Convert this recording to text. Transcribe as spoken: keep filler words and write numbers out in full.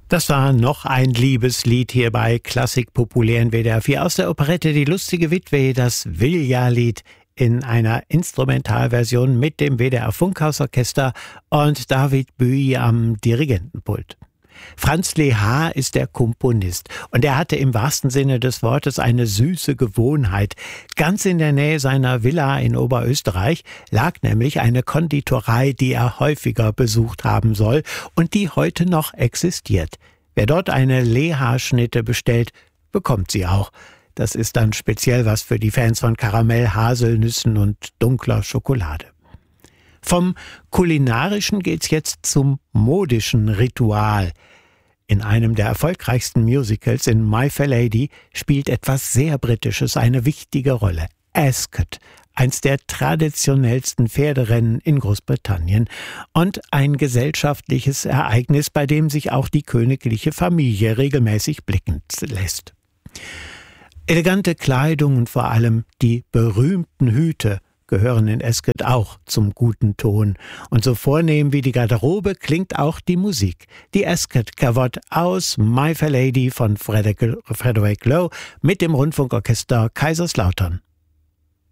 Das war noch ein Liebeslied hier bei Klassik populär in W D R vier aus der Operette Die lustige Witwe, das Vilja-Lied in einer Instrumentalversion mit dem W D R Funkhausorchester und David Bowie am Dirigentenpult. Franz Lehár ist der Komponist und er hatte im wahrsten Sinne des Wortes eine süße Gewohnheit. Ganz in der Nähe seiner Villa in Oberösterreich lag nämlich eine Konditorei, die er häufiger besucht haben soll und die heute noch existiert. Wer dort eine Lehár-Schnitte bestellt, bekommt sie auch. Das ist dann speziell was für die Fans von Karamell, Haselnüssen und dunkler Schokolade. Vom Kulinarischen geht's jetzt zum modischen Ritual. In einem der erfolgreichsten Musicals, in My Fair Lady, spielt etwas sehr Britisches eine wichtige Rolle. Ascot, eins der traditionellsten Pferderennen in Großbritannien und ein gesellschaftliches Ereignis, bei dem sich auch die königliche Familie regelmäßig blicken lässt. Elegante Kleidung und vor allem die berühmten Hüte gehören in Ascot auch zum guten Ton. Und so vornehm wie die Garderobe klingt auch die Musik. Die Ascot Cavott aus My Fair Lady von Frederick, Frederick Lowe mit dem Rundfunkorchester Kaiserslautern.